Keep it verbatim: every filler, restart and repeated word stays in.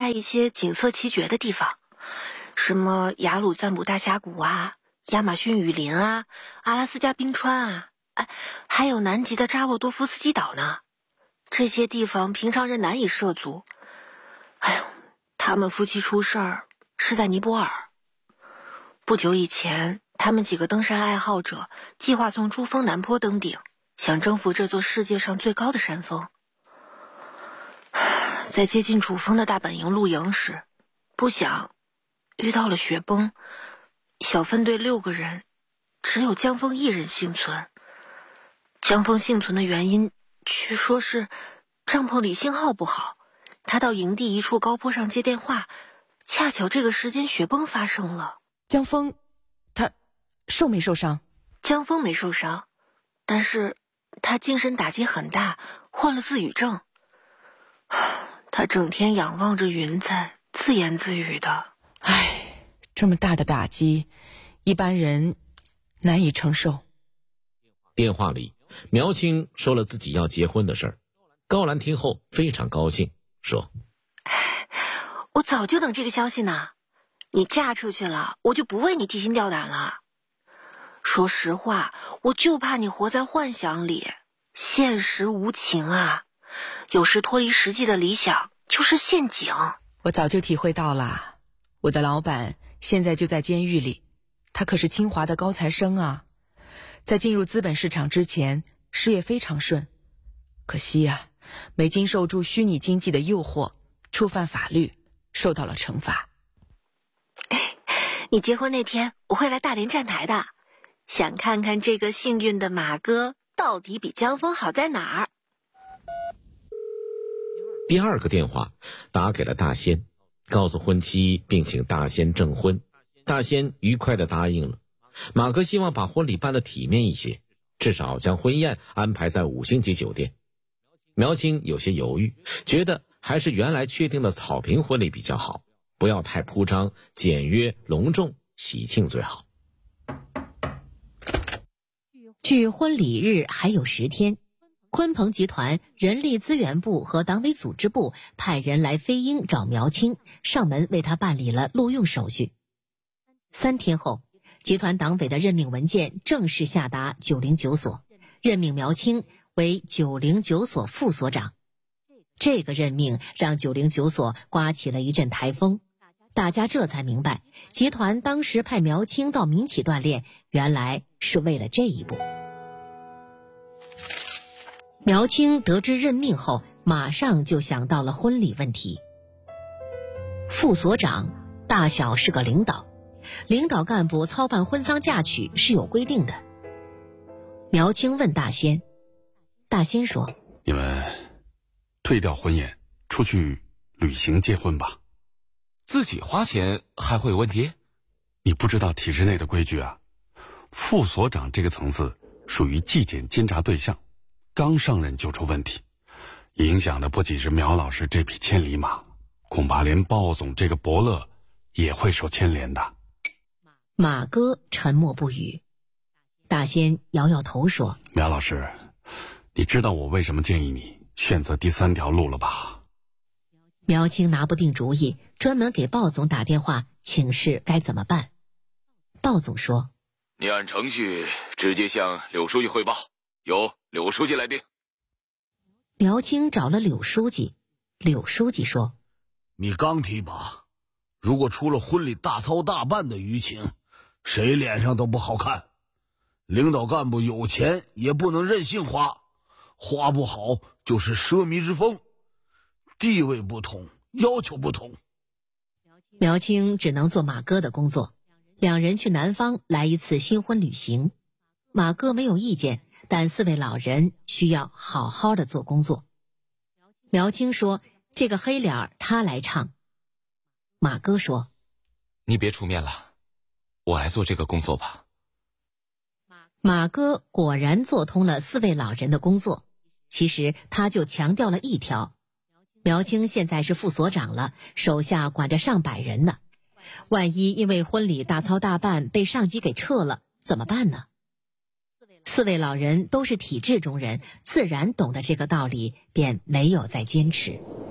拍一些景色奇绝的地方，什么雅鲁赞普大峡谷啊、亚马逊雨林啊、阿拉斯加冰川啊，哎，还有南极的扎沃多夫斯基岛呢。这些地方平常人难以涉足。哎呦，他们夫妻出事儿是在尼泊尔。不久以前，他们几个登山爱好者计划从珠峰南坡登顶，想征服这座世界上最高的山峰。在接近主峰的大本营露营时，不想遇到了雪崩，小分队六个人，只有江峰一人幸存。江峰幸存的原因，据说是帐篷里信号不好，他到营地一处高坡上接电话，恰巧这个时间雪崩发生了。 江峰，他受没受伤？ 江峰没受伤，但是他精神打击很大，患了自语症。他整天仰望着云彩，自言自语的。 唉，这么大的打击，一般人难以承受。 电话里，苗青说了自己要结婚的事儿。高兰听后非常高兴，说： 我早就等这个消息呢，你嫁出去了，我就不为你提心吊胆了。说实话，我就怕你活在幻想里，现实无情啊，有时脱离实际的理想就是陷阱。 我早就体会到了，我的老板现在就在监狱里，他可是清华的高材生啊，在进入资本市场之前，事业非常顺，可惜啊，没经受住虚拟经济的诱惑，触犯法律，受到了惩罚。 你结婚那天，我会来大连站台的，想看看这个幸运的马哥到底比江峰好在哪儿。 第二个电话打给了大仙，告诉婚期并请大仙证婚。大仙愉快地答应了。马哥希望把婚礼办得体面一些，至少将婚宴安排在五星级酒店。苗青有些犹豫，觉得还是原来确定的草坪婚礼比较好，不要太铺张，简约隆重，喜庆最好。 距婚礼日还有十天，鲲鹏集团人力资源部和党委组织部派人来飞鹰找苗青，上门为他办理了录用手续。三天后，集团党委的任命文件正式下达九零九所，任命苗青为九零九所副所长。这个任命让九零九所刮起了一阵台风，大家这才明白，集团当时派苗青到民企锻炼，原来是为了这一步。苗青得知任命后，马上就想到了婚礼问题。副所长大小是个领导，领导干部操办婚丧嫁娶是有规定的。苗青问大仙，大仙说： 你们退掉婚宴，出去旅行结婚吧。 自己花钱还会有问题？ 你不知道体制内的规矩啊。副所长这个层次属于纪检监察对象，刚上任就出问题，影响的不仅是苗老师这匹千里马，恐怕连鲍总这个伯乐也会受牵连的。 马哥沉默不语。大仙摇摇头说： 苗老师，你知道我为什么建议你选择第三条路了吧？ 苗青拿不定主意，专门给鲍总打电话请示该怎么办。鲍总说： 你按程序直接向柳书记汇报，由柳书记来定。 苗青找了柳书记，柳书记说： 你刚提拔，如果出了婚礼大操大办的舆情，谁脸上都不好看。领导干部有钱也不能任性花，花不好就是奢靡之风。地位不同，要求不同。 苗青只能做马哥的工作，两人去南方来一次新婚旅行。马哥没有意见，但四位老人需要好好的做工作。苗青说：这个黑脸他来唱。马哥说： 你别出面了，我来做这个工作吧。 马哥果然做通了四位老人的工作，其实他就强调了一条：苗青现在是副所长了，手下管着上百人呢，万一因为婚礼大操大办被上级给撤了，怎么办呢？四位老人都是体制中人，自然懂得这个道理，便没有再坚持。